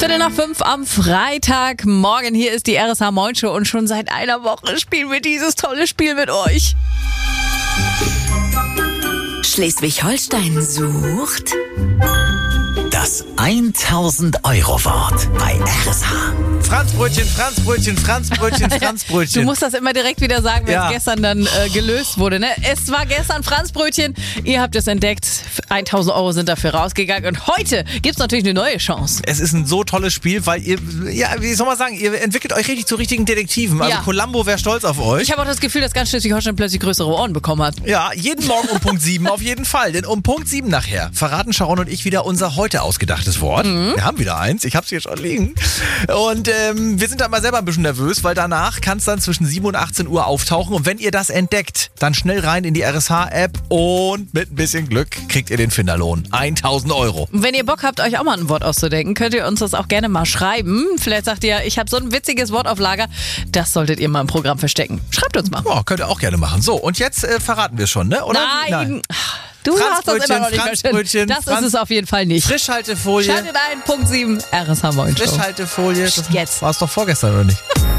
4:45 am Freitagmorgen. Hier ist die RSH Moin Show und schon seit einer Woche spielen wir dieses tolle Spiel mit euch. Schleswig-Holstein sucht Das 1000-Euro-Wort bei RSH. Franzbrötchen, Franzbrötchen, Franzbrötchen, Franzbrötchen. Du musst das immer direkt wieder sagen, wenn Ja. es gestern dann gelöst wurde. Ne? Es war gestern Franzbrötchen. Ihr habt es entdeckt. 1000 Euro sind dafür rausgegangen. Und heute gibt es natürlich eine neue Chance. Es ist ein so tolles Spiel, weil ihr, ja, wie soll man sagen, ihr entwickelt euch richtig zu richtigen Detektiven. Also Ja. Columbo wäre stolz auf euch. Ich habe auch das Gefühl, dass ganz Schleswig-Holstein plötzlich größere Ohren bekommen hat. Ja, jeden Morgen um Punkt 7 auf jeden Fall. Denn um Punkt 7 nachher verraten Sharon und ich wieder unser heute ausgedachtes Wort. Wir haben wieder eins. Ich hab's hier schon liegen. Und wir sind da mal selber ein bisschen nervös, weil danach kann es dann zwischen 7 und 18 Uhr auftauchen. Und wenn ihr das entdeckt, dann schnell rein in die RSH-App und mit ein bisschen Glück kriegt ihr den Finderlohn. 1000 Euro. Und wenn ihr Bock habt, euch auch mal ein Wort auszudenken, könnt ihr uns das auch gerne mal schreiben. Vielleicht sagt ihr, ich habe so ein witziges Wort auf Lager. Das solltet ihr mal im Programm verstecken. Schreibt uns mal. Oh, könnt ihr auch gerne machen. So, und jetzt verraten wir es schon, ne? Oder? Nein. Du hast das immer noch nicht verstanden. Das ist es auf jeden Fall nicht. Frischhaltefolie. Schaltet ein, Punkt 7, RSH Moin Show. Frischhaltefolie. Das Jetzt. war es doch vorgestern, oder nicht?